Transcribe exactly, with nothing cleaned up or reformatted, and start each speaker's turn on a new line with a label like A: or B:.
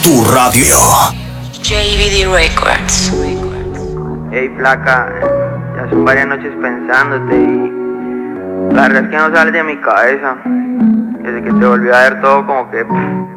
A: Tu radio.
B: J V D Records.
C: Ey, flaca, ya son varias noches pensándote y la verdad es que no sales de mi cabeza. Desde que te volví a ver todo como que pff,